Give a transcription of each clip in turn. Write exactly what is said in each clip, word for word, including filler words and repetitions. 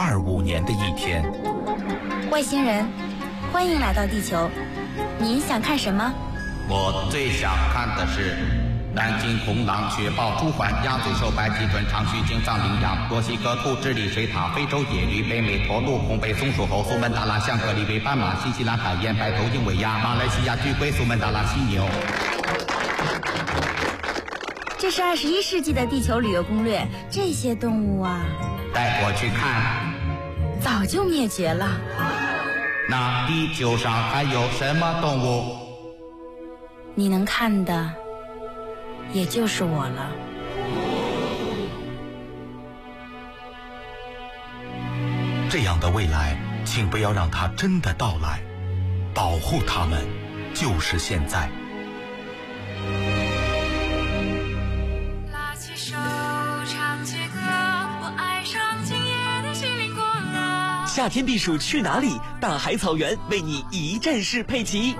二五年的一天。 外星人，欢迎来到地球，您想看什么？ 我最想看的是南京红狼、雪豹、朱鹮、鸭嘴兽、白鳍豚、长须鲸、藏羚羊、墨西哥兔、智利水獭、非洲野驴、北美驼鹿、红背松鼠猴、苏门答腊象、格里威斑马、新西兰海燕、白头鹰尾鸭、马来西亚巨龟、苏门答腊犀牛。 这是二十一世纪的地球旅游攻略，这些动物啊， 带我去看。 早就灭绝了。 那地球上还有什么动物？ 你能看的也就是我了。 这样的未来，请不要让它真的到来，保护它们，就是现在。 拉起手，唱起歌，我爱上今夜的西林果乐。 夏天避暑去哪里？大海草原为你一站式配齐。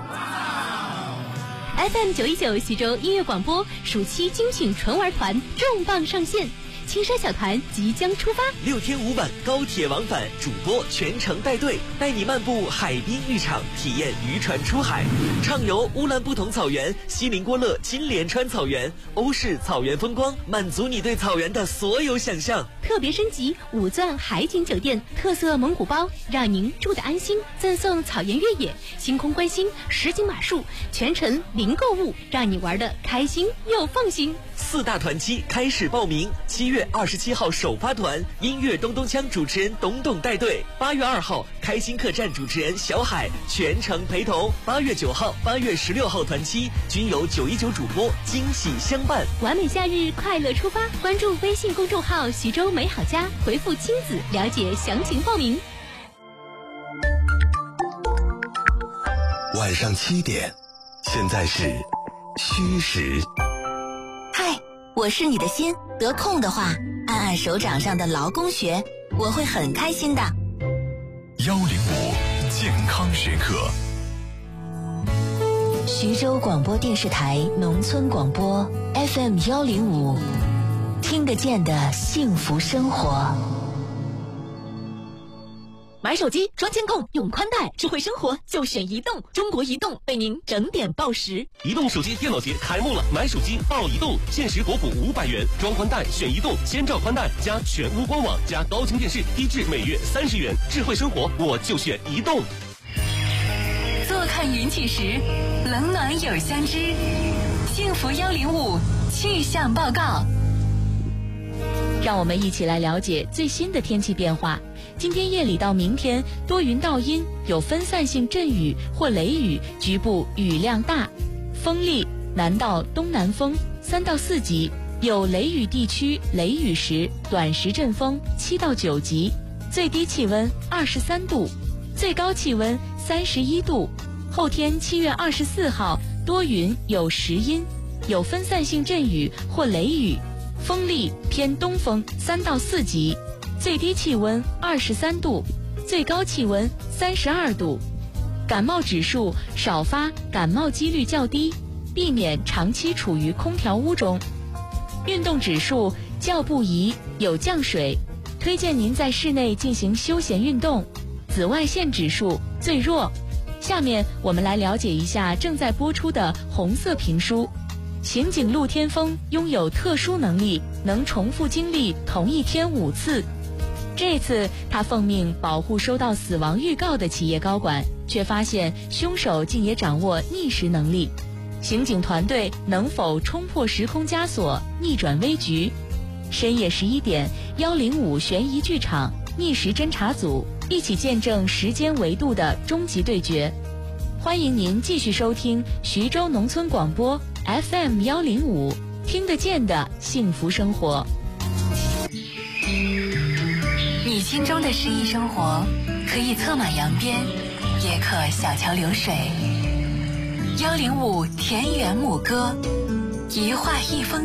F M 九一九徐州音乐广播暑期精品纯玩团重磅上线，青山小团即将出发， 六天五晚高铁往返，主播全程带队，带你漫步海滨浴场，体验渔船出海，畅游乌兰布统草原、锡林郭勒金莲川草原、欧式草原风光，满足你对草原的所有想象。 特别升级五钻海景酒店，特色蒙古包，让您住得安心，赠送草原越野、星空观星、实景马术，全程零购物，让你玩得开心又放心。 四大团期开始报名，七月二十七号首发团，音乐咚咚锵主持人董董带队；八月二号开心客栈主持人小海全程陪同；八月九号、八月十六号团期均由九一九主播惊喜相伴。 完美夏日，快乐出发！关注微信公众号徐州美好家，回复亲子了解详情报名。 晚上七点，现在是虚实。 嗨，我是你的心，得空的话按按手掌上的劳宫穴，我会很开心的。 幺零五健康时刻。 徐州广播电视台农村广播 F M 幺零五，听得见的幸福生活。 买手机装监控用宽带，智慧生活就选移动，中国移动为您整点报时。 移动手机电脑节开幕了，买手机报移动，限时国补五百元，装宽带选移动，先照宽带加全屋官网加高清电视，低至每月三十元。智慧生活我就选移动。 坐看云起时，冷暖有相知。幸福幺零五气象报告。 让我们一起来了解最新的天气变化。今天夜里到明天多云到阴，有分散性阵雨或雷雨，局部雨量大，风力南到东南风三到四级，有雷雨地区雷雨时短时阵风七到九级，最低气温二十三度，最高气温三十一度。后天七月二十四号多云有时阴，有分散性阵雨或雷雨，风力偏东风三到四级，最低气温二十三度，最高气温三十二度。感冒指数少发，感冒几率较低，避免长期处于空调屋中。运动指数较不宜，有降水，推荐您在室内进行休闲运动。紫外线指数最弱。下面我们来了解一下正在播出的红色评书。刑警陆天风拥有特殊能力，能重复经历同一天五次。这次他奉命保护收到死亡预告的企业高管，却发现凶手竟也掌握逆时能力。刑警团队能否冲破时空枷锁，逆转危局？深夜十一点，幺零五悬疑剧场逆时侦查组一起见证时间维度的终极对决。欢迎您继续收听徐州农村广播 F M 幺零五，听得见的幸福生活。 你心中的诗意生活，可以策马扬鞭，也可小桥流水。幺零五田园牧歌，一画一风。